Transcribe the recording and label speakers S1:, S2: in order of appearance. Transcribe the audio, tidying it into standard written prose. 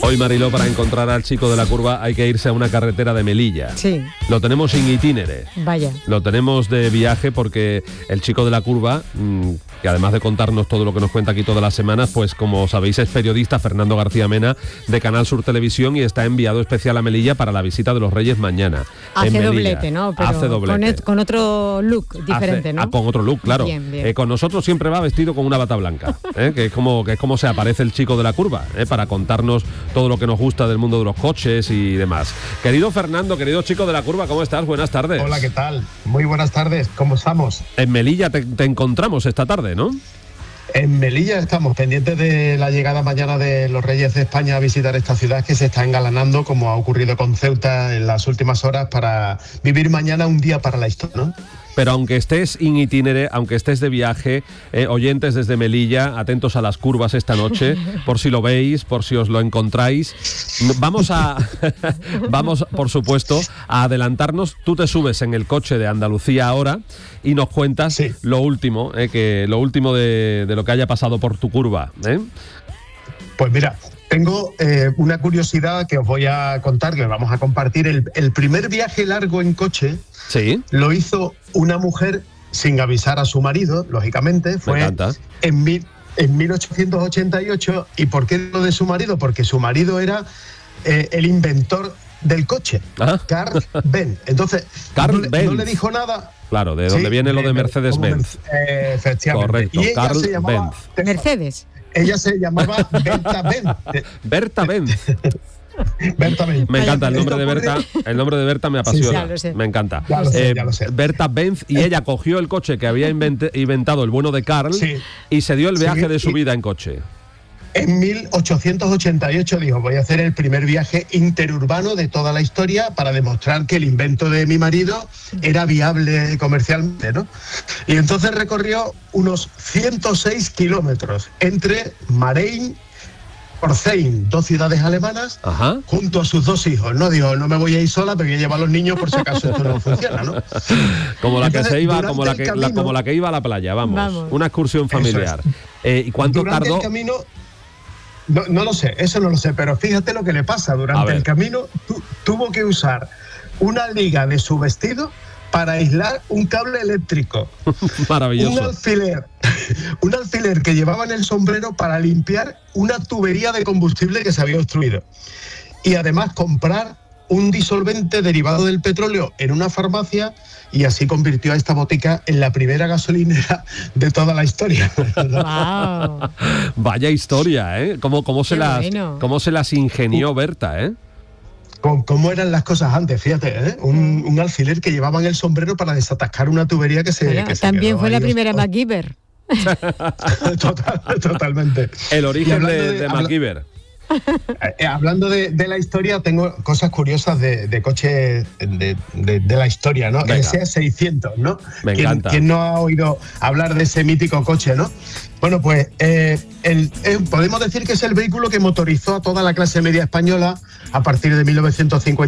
S1: Hoy, Mariló, para encontrar al chico de la curva hay que irse a una carretera de Melilla.
S2: Sí.
S1: Lo tenemos sin itinere.
S2: Vaya.
S1: Lo tenemos de viaje porque el chico de la curva, que además de contarnos todo lo que nos cuenta aquí todas las semanas, pues como sabéis es periodista, Fernando García Mena, de Canal Sur Televisión, y está enviado especial a Melilla para la visita de los Reyes mañana.
S2: Hace doblete, ¿no? Pero
S1: hace doblete.
S2: Con otro look diferente, ¿no?
S1: Con otro look, claro.
S2: Bien, bien.
S1: Con nosotros siempre va vestido con una bata blanca, que es como se aparece el chico de la curva, para contarnos todo lo que nos gusta del mundo de los coches y demás. Querido Fernando, querido chico de la curva, ¿cómo estás? Buenas tardes.
S3: Hola, ¿qué tal? Muy buenas tardes, ¿cómo estamos?
S1: En Melilla te encontramos esta tarde, ¿no?
S3: En Melilla estamos pendientes de la llegada mañana de los Reyes de España a visitar esta ciudad que se está engalanando, como ha ocurrido con Ceuta en las últimas horas, para vivir mañana un día para la historia, ¿no?
S1: Pero aunque estés in itinere, aunque estés de viaje, oyentes desde Melilla, atentos a las curvas esta noche, por si lo veis, por si os lo encontráis. Vamos, por supuesto, a adelantarnos. Tú te subes en el coche de Andalucía ahora y nos cuentas lo último, de lo que haya pasado por tu curva.
S3: Pues mira, tengo una curiosidad que os voy a contar, que vamos a compartir. El primer viaje largo en coche lo hizo una mujer sin avisar a su marido, lógicamente. Fue en 1888. ¿Y por qué lo de su marido? Porque su marido era el inventor del coche, Carl Benz. Entonces, no le dijo nada.
S1: Claro, de donde viene lo de Mercedes-Benz.
S3: Efectivamente.
S1: Correcto,
S3: Y ella
S1: Carl
S3: se llamaba
S1: Benz.
S2: Mercedes.
S3: Ella se llamaba Berta Benz.
S1: Berta Benz.
S3: Berta Benz.
S1: Me encanta el nombre de Berta. El nombre de Berta me apasiona.
S2: Ya lo sé.
S1: Me encanta.
S3: Ya lo sé.
S1: Berta Benz, y ella cogió el coche que había inventado el bueno de Carl y se dio el viaje de su vida en coche.
S3: En 1888 dijo, voy a hacer el primer viaje interurbano de toda la historia para demostrar que el invento de mi marido era viable comercialmente, ¿no? Y entonces recorrió unos 106 kilómetros entre Marein y Pforzheim, 2 ciudades alemanas, junto a sus 2 hijos, ¿no? Dijo, no me voy a ir sola, pero voy a llevar a los niños por si acaso esto no funciona, ¿no?
S1: Como la
S3: Entonces,
S1: que se iba,
S3: como
S1: la que iba a la playa, vamos. Una excursión familiar. ¿Y cuánto
S3: durante
S1: tardó?
S3: El camino, no lo sé, eso no lo sé, pero fíjate lo que le pasa. Durante el camino tuvo que usar una liga de su vestido para aislar un cable eléctrico.
S1: Maravilloso.
S3: Un alfiler que llevaba en el sombrero para limpiar una tubería de combustible que se había obstruido. Y además comprar un disolvente derivado del petróleo en una farmacia, y así convirtió a esta botica en la primera gasolinera de toda la historia.
S2: Wow.
S1: Vaya historia, ¿eh? ¿Cómo se las ingenió Berta, eh?
S3: ¿Cómo eran las cosas antes? Fíjate, ¿eh? Un alfiler que llevaba en el sombrero para desatascar una tubería que se...
S2: Bueno, también fue la primera MacGyver.
S3: Totalmente.
S1: El origen de MacGyver.
S3: Hablando de la historia, tengo cosas curiosas de coches de la historia, ¿no?
S1: Venga.
S3: El Seat 600, ¿no?
S1: Me encanta.
S3: ¿Quién no ha oído hablar de ese mítico coche, no? Bueno, pues podemos decir que es el vehículo que motorizó a toda la clase media española a partir de 1950.